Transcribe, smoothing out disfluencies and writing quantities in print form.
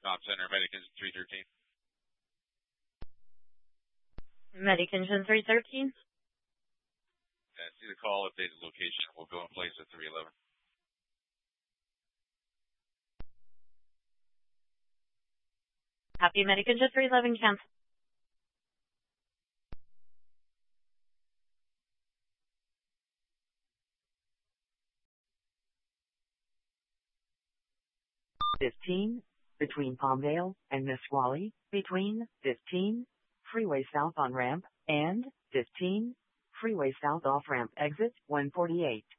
Comm Center, Medicans 313. Medication 313. See the call, updated location. We'll go in place at 311. Copy, Medication 311, cancel. Between Palmdale and Nisqually, between 15, freeway south on ramp, and 15, freeway south off ramp exit 148.